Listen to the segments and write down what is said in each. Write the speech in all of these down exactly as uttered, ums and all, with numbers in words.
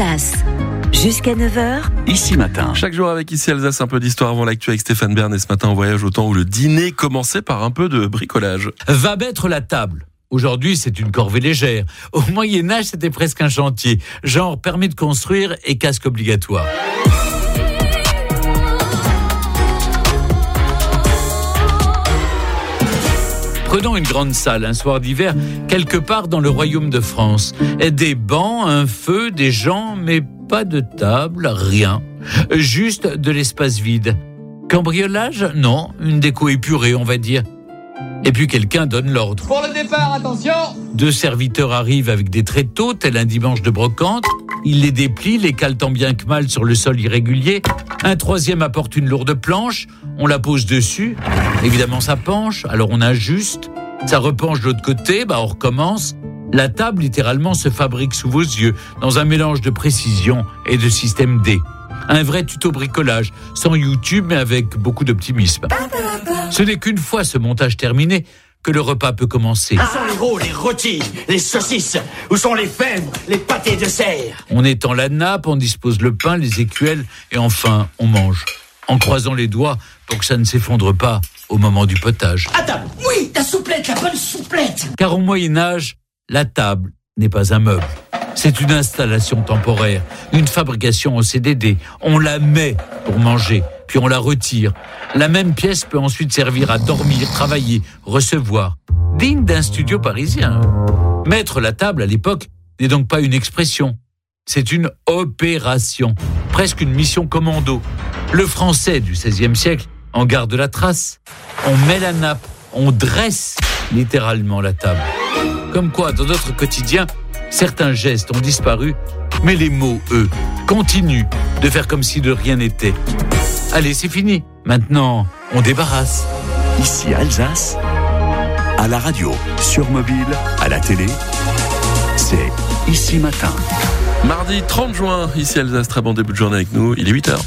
Alsace. Jusqu'à neuf heures, Ici Matin. Chaque jour avec Ici Alsace, un peu d'histoire avant l'actu avec Stéphane Bern. Et ce matin, on voyage au temps où le dîner commençait par un peu de bricolage. Va mettre la table. Aujourd'hui, c'est une corvée légère. Au Moyen-Âge, c'était presque un chantier. Genre permis de construire et casque obligatoire. Prenons une grande salle, un soir d'hiver, quelque part dans le royaume de France. Des bancs, un feu, des gens, mais pas de table, rien. Juste de l'espace vide. Cambriolage ? Non, une déco épurée, on va dire. Et puis quelqu'un donne l'ordre. Pour le départ, attention! Deux serviteurs arrivent avec des tréteaux, tel un dimanche de brocante. Ils les déplient, les calent tant bien que mal sur le sol irrégulier. Un troisième apporte une lourde planche. On la pose dessus. Évidemment, ça penche, alors on ajuste. Ça repenche de l'autre côté, bah on recommence. La table, littéralement, se fabrique sous vos yeux, dans un mélange de précision et de système D. Un vrai tuto bricolage, sans YouTube, mais avec beaucoup d'optimisme. Ce n'est qu'une fois ce montage terminé que le repas peut commencer. Où sont les rôles, les rôtis, les saucisses? Où sont les fèves, les pâtés de serre? On étend la nappe, on dispose le pain, les écuelles, et enfin, on mange. En croisant les doigts pour que ça ne s'effondre pas au moment du potage. À table! Oui, ta souplette, la bonne souplette! Car au Moyen-Âge, la table n'est pas un meuble. C'est une installation temporaire, une fabrication en C D D. On la met pour manger, puis on la retire. La même pièce peut ensuite servir à dormir, travailler, recevoir. Digne d'un studio parisien. Mettre la table à l'époque n'est donc pas une expression. C'est une opération, presque une mission commando. Le français du seizième siècle en garde la trace. On met la nappe, on dresse littéralement la table. Comme quoi, dans notre quotidien, certains gestes ont disparu, mais les mots, eux, continuent de faire comme si de rien n'était. Allez, c'est fini. Maintenant, on débarrasse. Ici Alsace, à la radio, sur mobile, à la télé, c'est Ici Matin. Mardi trente juin, Ici Alsace, très bon début de journée avec nous. Il est huit heures.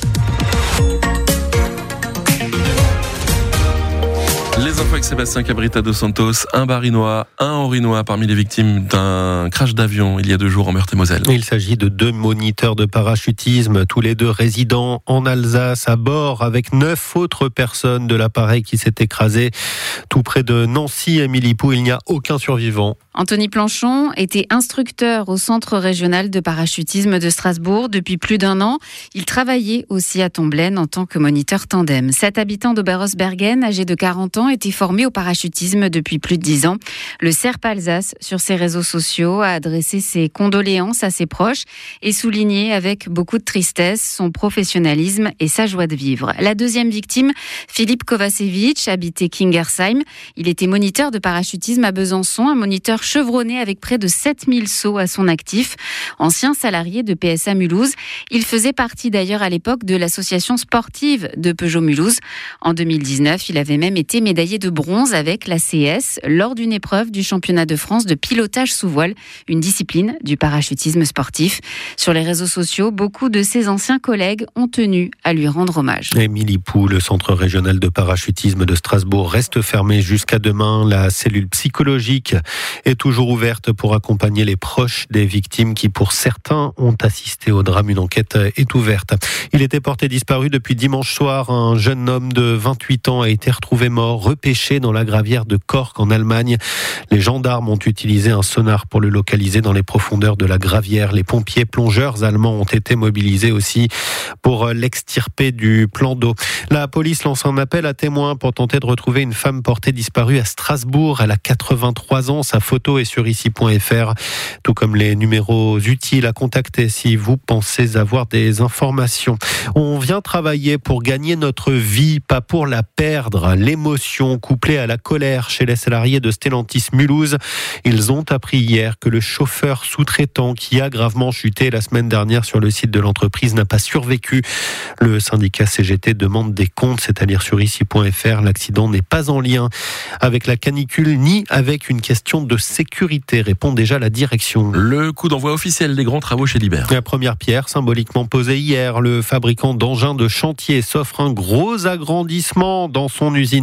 Les infos avec Sébastien Cabrita dos Santos, un Barinois, un Orinois parmi les victimes d'un crash d'avion il y a deux jours en Meurthe-et-Moselle. Il s'agit de deux moniteurs de parachutisme, tous les deux résidents en Alsace, à bord avec neuf autres personnes de l'appareil qui s'est écrasé tout près de Nancy. Émilie Pou, il n'y a aucun survivant. Anthony Planchon était instructeur au Centre régional de parachutisme de Strasbourg depuis plus d'un an. Il travaillait aussi à Tomblaine en tant que moniteur tandem. Cet habitant d'Oberhausbergen, âgé de quarante ans, était formé au parachutisme depuis plus de dix ans. Le C E R P Alsace, sur ses réseaux sociaux, a adressé ses condoléances à ses proches et souligné avec beaucoup de tristesse son professionnalisme et sa joie de vivre. La deuxième victime, Philippe Kovacevic, habitait Kingersheim. Il était moniteur de parachutisme à Besançon, un moniteur chevronné avec près de sept mille sauts à son actif. Ancien salarié de P S A Mulhouse, il faisait partie d'ailleurs à l'époque de l'association sportive de Peugeot Mulhouse. En deux mille dix-neuf, il avait même été médaillé de bronze avec la C S lors d'une épreuve du championnat de France de pilotage sous voile, une discipline du parachutisme sportif. Sur les réseaux sociaux, beaucoup de ses anciens collègues ont tenu à lui rendre hommage. Émilie Pou, le centre régional de parachutisme de Strasbourg reste fermé jusqu'à demain. La cellule psychologique est toujours ouverte pour accompagner les proches des victimes qui, pour certains, ont assisté au drame. Une enquête est ouverte. Il était porté disparu depuis dimanche soir. Un jeune homme de vingt-huit ans a été retrouvé mort, repêché dans la gravière de Cork en Allemagne. Les gendarmes ont utilisé un sonar pour le localiser dans les profondeurs de la gravière. Les pompiers plongeurs allemands ont été mobilisés aussi pour l'extirper du plan d'eau. La police lance un appel à témoins pour tenter de retrouver une femme portée disparue à Strasbourg. Elle a quatre-vingt-trois ans. Sa photo est sur ici point f r, tout comme les numéros utiles à contacter si vous pensez avoir des informations. On vient travailler pour gagner notre vie, pas pour la perdre. L'émotion couplée à la colère chez les salariés de Stellantis Mulhouse. Ils ont appris hier que le chauffeur sous-traitant qui a gravement chuté la semaine dernière sur le site de l'entreprise n'a pas survécu. Le syndicat C G T demande des comptes, c'est à dire sur ici point f r. L'accident n'est pas en lien avec la canicule ni avec une question de sécurité, répond déjà la direction. Le coup d'envoi officiel des grands travaux chez Liebherr. La première pierre symboliquement posée hier. Le fabricant d'engins de chantier s'offre un gros agrandissement dans son usine de Colmar.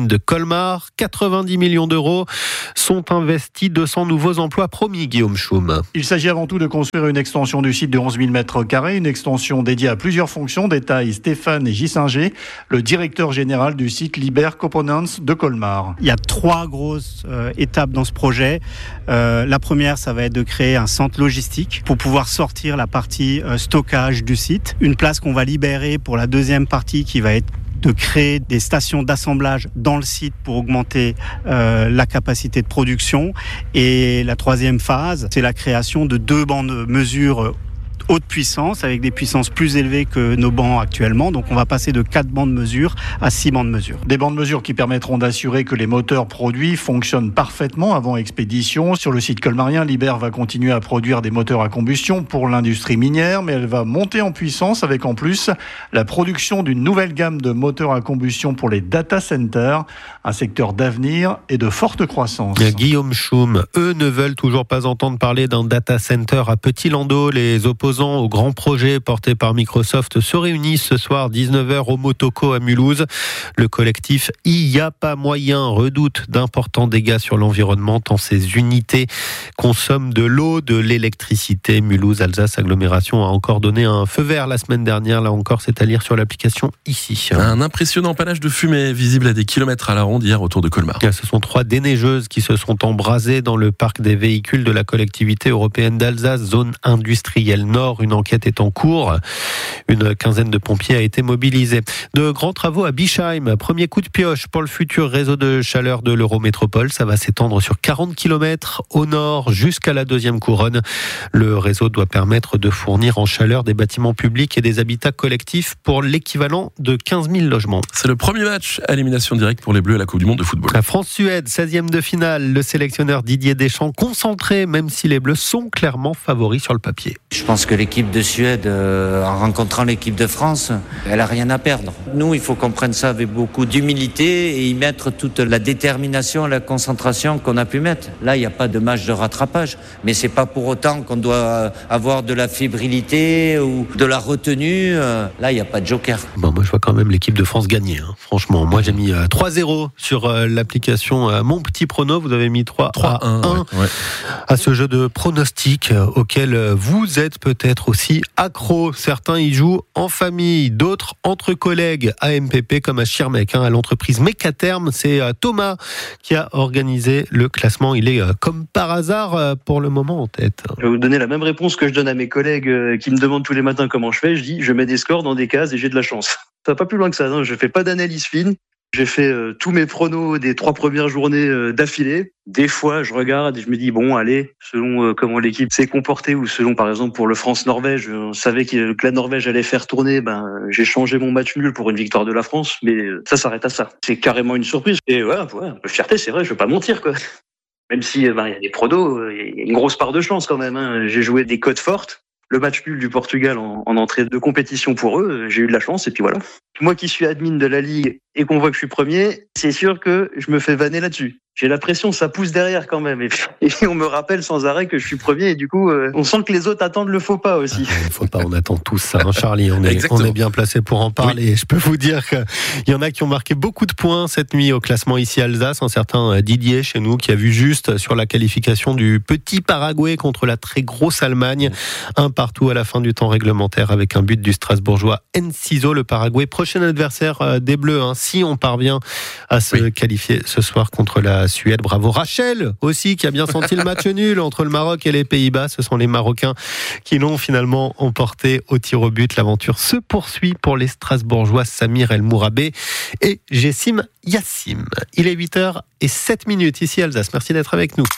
Colmar. quatre-vingt-dix millions d'euros sont investis, deux cents nouveaux emplois promis, Guillaume Schum. Il s'agit avant tout de construire une extension du site de onze mille mètres carrés, une extension dédiée à plusieurs fonctions, détaille Stéphane Gissinger, le directeur général du site Liber Components de Colmar. Il y a trois grosses euh, étapes dans ce projet. Euh, la première, ça va être de créer un centre logistique pour pouvoir sortir la partie euh, stockage du site. Une place qu'on va libérer pour la deuxième partie qui va être de créer des stations d'assemblage dans le site pour augmenter euh, la capacité de production. Et la troisième phase, c'est la création de deux bancs de mesure haute puissance, avec des puissances plus élevées que nos bancs actuellement. Donc on va passer de quatre bancs de mesure à six bancs de mesure. Des bancs de mesure qui permettront d'assurer que les moteurs produits fonctionnent parfaitement avant expédition. Sur le site colmarien, Liber va continuer à produire des moteurs à combustion pour l'industrie minière, mais elle va monter en puissance avec en plus la production d'une nouvelle gamme de moteurs à combustion pour les data centers, un secteur d'avenir et de forte croissance. Guillaume Schum, eux ne veulent toujours pas entendre parler d'un data center à Petit-Landau. Les opposants au grand projet porté par Microsoft se réunissent ce soir dix-neuf heures au Motoko à Mulhouse. Le collectif Il y a pas moyen redoute d'importants dégâts sur l'environnement tant ces unités consomment de l'eau, de l'électricité. Mulhouse Alsace Agglomération a encore donné un feu vert la semaine dernière. Là encore, c'est à lire sur l'application ici. Un impressionnant panache de fumée visible à des kilomètres à la ronde hier autour de Colmar. Ce sont trois déneigeuses qui se sont embrasées dans le parc des véhicules de la collectivité européenne d'Alsace, zone industrielle nord. Une enquête est en cours. Une quinzaine de pompiers a été mobilisée. De grands travaux à Bischheim. Premier coup de pioche pour le futur réseau de chaleur de l'Eurométropole. Ça va s'étendre sur quarante kilomètres au nord jusqu'à la deuxième couronne. Le réseau doit permettre de fournir en chaleur des bâtiments publics et des habitats collectifs pour l'équivalent de quinze mille logements. C'est le premier match à élimination directe pour les Bleus à la Coupe du Monde de football. La France-Suède, seizième de finale. Le sélectionneur Didier Deschamps concentré, même si les Bleus sont clairement favoris sur le papier. Je pense que l'équipe de Suède, euh, en rencontrant l'équipe de France, elle n'a rien à perdre. Nous, il faut qu'on prenne ça avec beaucoup d'humilité et y mettre toute la détermination, la concentration qu'on a pu mettre. Là, il n'y a pas de match de rattrapage, mais c'est pas pour autant qu'on doit avoir de la fébrilité ou de la retenue. Là, il n'y a pas de joker. Bon, moi, je vois quand même l'équipe de France gagner. Hein. Franchement, moi, j'ai mis euh, trois zéro sur euh, l'application euh, Mon Petit Prono. Vous avez mis trois à un ouais, ouais. à ce jeu de pronostics euh, auquel euh, vous êtes peut-être aussi accro. Certains y jouent en famille, d'autres entre collègues à M P P comme à Schirmeck, hein, à l'entreprise Mécaterm. C'est euh, Thomas qui a organisé le classement. Il est euh, comme par hasard euh, pour le moment en tête. Je vais vous donner la même réponse que je donne à mes collègues euh, qui me demandent tous les matins comment je fais. Je dis, je mets des scores dans des cases et j'ai de la chance. Ça va pas plus loin que ça. Non, je fais pas d'analyse fine. J'ai fait euh, tous mes pronos des trois premières journées euh, d'affilée. Des fois, je regarde et je me dis, bon, allez, selon euh, comment l'équipe s'est comportée ou selon, par exemple, pour le France-Norvège, on savait que, que la Norvège allait faire tourner, ben, j'ai changé mon match nul pour une victoire de la France, mais euh, ça s'arrête à ça. C'est carrément une surprise. Et ouais, ouais, un peu fierté, c'est vrai, je vais pas mentir, quoi. Même si, ben, il y a des pronos, il y a une grosse part de chance quand même, hein. J'ai joué des cotes fortes. Le match nul du Portugal en, en entrée de compétition pour eux, j'ai eu de la chance et puis voilà. Moi qui suis admin de la Ligue et qu'on voit que je suis premier, c'est sûr que je me fais vanner là-dessus. J'ai la pression, ça pousse derrière quand même. Et, et on me rappelle sans arrêt que je suis premier et du coup, euh, on sent que les autres attendent le faux pas aussi. Ah, le faux pas, on attend tous ça, hein, Charlie. On est, on est bien placé pour en parler. Oui. Je peux vous dire qu'il y en a qui ont marqué beaucoup de points cette nuit au classement ici à Alsace. Un certain Didier chez nous qui a vu juste sur la qualification du petit Paraguay contre la très grosse Allemagne. Un partout à la fin du temps réglementaire avec un but du Strasbourgeois Enciso. Le Paraguay, prochain adversaire des Bleus, hein, si on parvient à se oui. qualifier ce soir contre la Suède. Bravo Rachel aussi qui a bien senti le match nul entre le Maroc et les Pays-Bas. Ce sont les Marocains qui l'ont finalement emporté au tir au but. L'aventure se poursuit pour les Strasbourgeois Samir El Mourabé et Jessim Yassim. Il est huit heures sept minutes ici à Alsace. Merci d'être avec nous.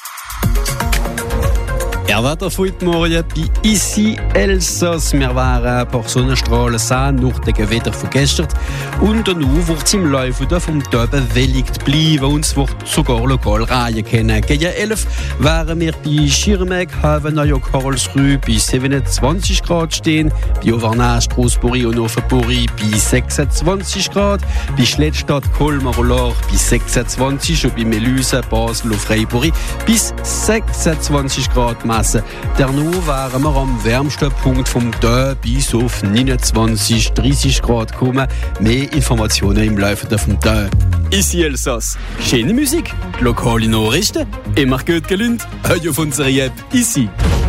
Er wat er voet morgen bij ici Elsass. Wir waren per Sonnenstrahlen sehen, nach dem Gewitter von gestern. Und nu wird es im Laufe vom Tag bewölkt bleiben und es wird sogar lokal Reihen können. Gegen elf wären wir bei Schirmeck, Havenau, Karlsruhe bei siebenundzwanzig Grad stehen, bei Auvernais, Strasbourg und Offenburg bei sechsundzwanzig Grad, bei Schlettstadt, Colmar und Lahr bei sechsundzwanzig und bei Meluse, Basel und Freiburg bis sechsundzwanzig Grad. messen. Danach wären wir am wärmsten Punkt vom Tag bis auf neunundzwanzig, dreißig Grad kommen. Mehr Informationen im Laufe des Tages. Ici Elsass. Schöne Musik, lokale Nachrichten, immer gut gelaunt, heute auf unserer App Ici.